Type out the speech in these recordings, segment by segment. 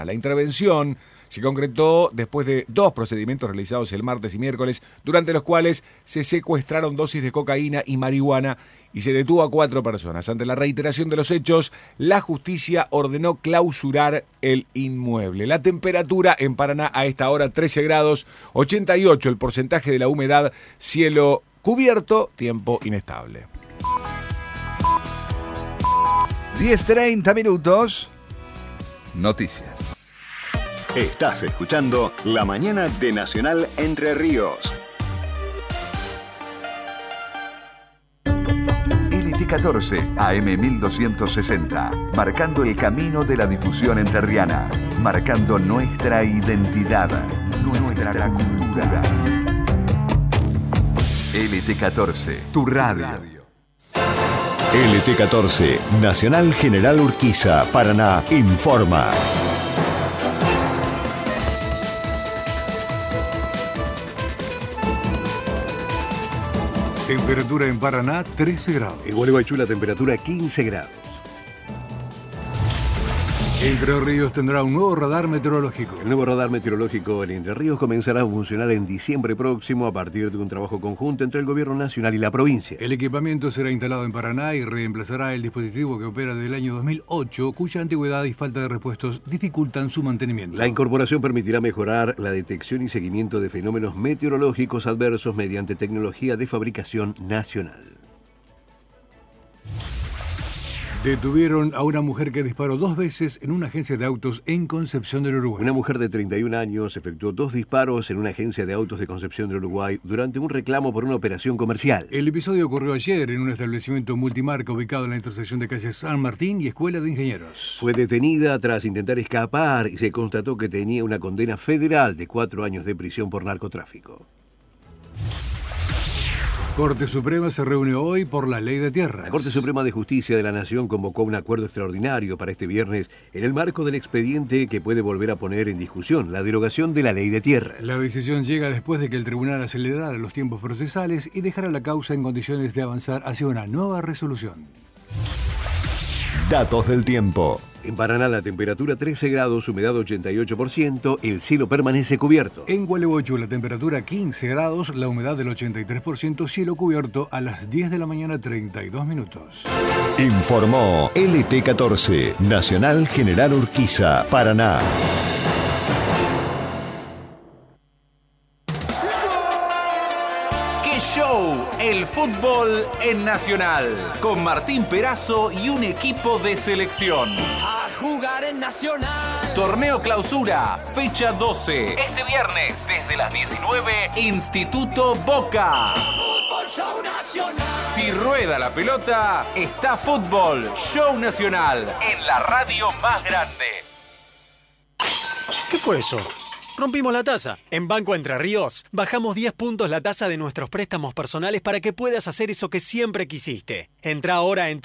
La intervención se concretó después de 2 procedimientos realizados el martes y miércoles, durante los cuales se secuestraron dosis de cocaína y marihuana y se detuvo a 4 personas. Ante la reiteración de los hechos, la justicia ordenó clausurar el inmueble. La temperatura en Paraná a esta hora 13 grados, 88 el porcentaje de la humedad, cielo cubierto, tiempo inestable. 10:30 minutos. Noticias. Estás escuchando La Mañana de Nacional Entre Ríos. LT14 AM 1260, marcando el camino de la difusión entrerriana, marcando nuestra identidad, nuestra cultura. LT14, tu radio. LT14, Nacional General Urquiza, Paraná, informa. Temperatura en Paraná, 13 grados. En Gualeguaychú la temperatura 15 grados. Entre Ríos tendrá un nuevo radar meteorológico. El nuevo radar meteorológico en Entre Ríos comenzará a funcionar en diciembre próximo a partir de un trabajo conjunto entre el Gobierno Nacional y la provincia. El equipamiento será instalado en Paraná y reemplazará el dispositivo que opera desde el año 2008, cuya antigüedad y falta de repuestos dificultan su mantenimiento. La incorporación permitirá mejorar la detección y seguimiento de fenómenos meteorológicos adversos mediante tecnología de fabricación nacional. Detuvieron a una mujer que disparó 2 veces en una agencia de autos en Concepción del Uruguay. Una mujer de 31 años efectuó 2 disparos en una agencia de autos de Concepción del Uruguay durante un reclamo por una operación comercial. El episodio ocurrió ayer en un establecimiento multimarca ubicado en la intersección de calles San Martín y Escuela de Ingenieros. Fue detenida tras intentar escapar y se constató que tenía una condena federal de 4 años de prisión por narcotráfico. Corte Suprema se reunió hoy por la Ley de Tierras. La Corte Suprema de Justicia de la Nación convocó un acuerdo extraordinario para este viernes en el marco del expediente que puede volver a poner en discusión la derogación de la Ley de Tierras. La decisión llega después de que el tribunal acelerara los tiempos procesales y dejara la causa en condiciones de avanzar hacia una nueva resolución. Datos del tiempo. En Paraná la temperatura 13 grados, humedad 88%, el cielo permanece cubierto. En Gualeguaychú la temperatura 15 grados, la humedad del 83%, cielo cubierto a las 10 de la mañana 32 minutos. Informó LT14, Nacional General Urquiza, Paraná. Show, el fútbol en Nacional, con Martín Perazo y un equipo de selección. A jugar en Nacional. Torneo Clausura, fecha 12. Este viernes, desde las 19, Instituto Boca. Fútbol Show Nacional. Si rueda la pelota, está Fútbol Show Nacional, en la radio más grande. ¿Qué fue eso? Rompimos la tasa. En Banco Entre Ríos bajamos 10 puntos la tasa de nuestros préstamos personales para que puedas hacer eso que siempre quisiste. Entra ahora en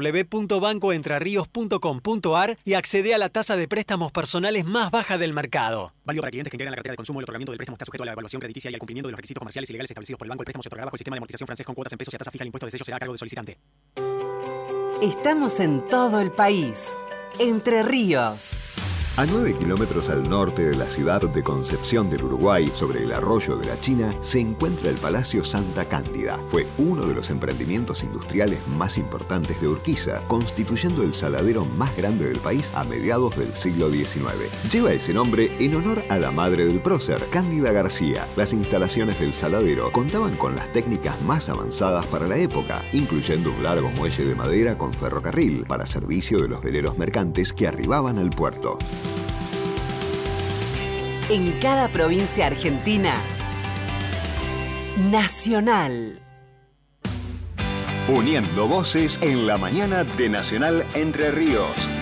www.bancoentrerios.com.ar y accede a la tasa de préstamos personales más baja del mercado. Válido para clientes que integran la cartera de consumo. El otorgamiento del préstamo está sujeto a la evaluación crediticia y al cumplimiento de los requisitos comerciales y legales establecidos por el banco. El préstamo se otorgará bajo el sistema de amortización francés con cuotas en pesos y a tasa fija. El impuesto de sello será a cargo del solicitante. Estamos en todo el país. Entre Ríos. A 9 kilómetros al norte de la ciudad de Concepción del Uruguay, sobre el arroyo de la China, se encuentra el Palacio Santa Cándida. Fue uno de los emprendimientos industriales más importantes de Urquiza, constituyendo el saladero más grande del país a mediados del siglo XIX. Lleva ese nombre en honor a la madre del prócer, Cándida García. Las instalaciones del saladero contaban con las técnicas más avanzadas para la época, incluyendo un largo muelle de madera con ferrocarril para servicio de los veleros mercantes que arribaban al puerto. En cada provincia argentina, Nacional. Uniendo voces en la mañana de Nacional Entre Ríos.